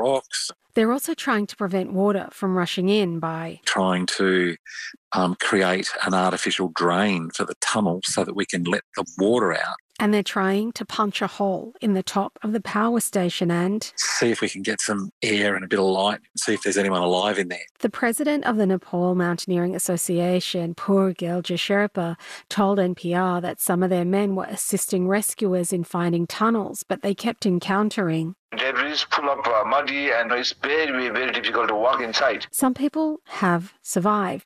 rocks. They're also trying to prevent water from rushing in by trying to create an artificial drain for the tunnel so that we can let the water out. And they're trying to punch a hole in the top of the power station and see if we can get some air and a bit of light, see if there's anyone alive in there. The president of the Nepal Mountaineering Association, Purgil Sherpa, told NPR that some of their men were assisting rescuers in finding tunnels, but they kept encountering debris is full of muddy and it's very, very difficult to walk inside. Some people have survived.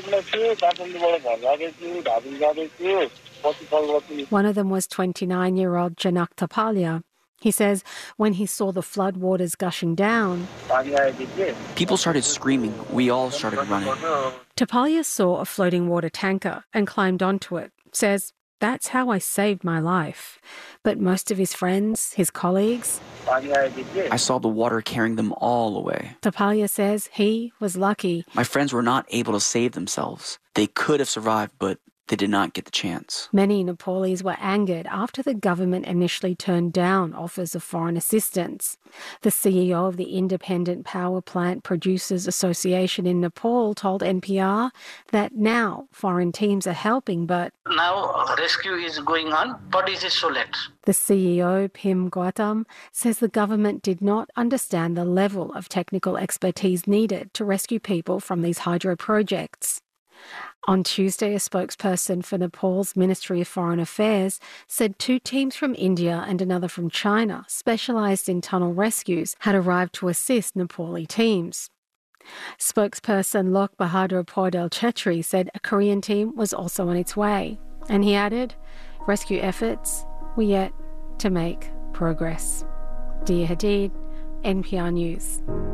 One of them was 29-year-old Janak Tapalia. He says when he saw the flood waters gushing down, people started screaming. We all started running. Tapalia saw a floating water tanker and climbed onto it. Says, that's how I saved my life. But most of his friends, his colleagues, I saw the water carrying them all away. Tapalia says he was lucky. My friends were not able to save themselves. They could have survived, but they did not get the chance. Many Nepalese were angered after the government initially turned down offers of foreign assistance. The CEO of the Independent Power Plant Producers Association in Nepal told NPR that now foreign teams are helping, but now rescue is going on, but it is so late. The CEO, Pim Gautam, says the government did not understand the level of technical expertise needed to rescue people from these hydro projects. On Tuesday, a spokesperson for Nepal's Ministry of Foreign Affairs said 2 teams from India and another from China, specialised in tunnel rescues, had arrived to assist Nepali teams. Spokesperson Lok Bahadur Paudel Chetri said a Korean team was also on its way. And he added, rescue efforts were yet to make progress. Dia Hadid, NPR News.